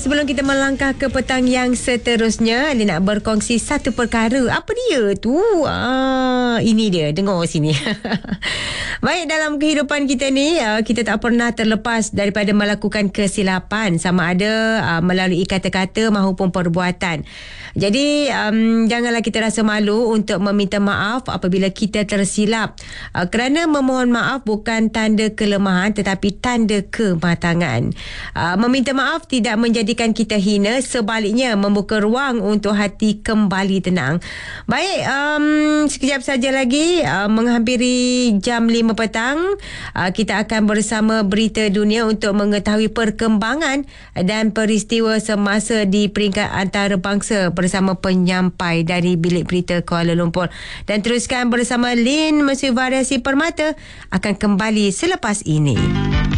sebelum kita melangkah ke petang yang seterusnya, Lin nak berkongsi satu perkara. Apa dia tu? Ini dia. Dengar sini. Baik, dalam kehidupan kita ni, kita tak pernah terlepas daripada melakukan kesilapan, sama ada melalui kata-kata maupun perbuatan. Jadi, janganlah kita rasa malu untuk meminta maaf apabila kita tersilap. Kerana memohon maaf bukan tanda kelemahan tetapi tanda kematangan. Meminta maaf tidak menjadikan kita hina, sebaliknya membuka ruang untuk hati kembali tenang. Baik, sekejap saja lagi menghampiri jam 5 petang, kita akan bersama Berita Dunia untuk mengetahui perkembangan dan peristiwa semasa di peringkat antarabangsa bersama penyampai dari Bilik Berita Kuala Lumpur. Dan teruskan bersama Lin Mesui Variasi Permata akan kembali selepas ini.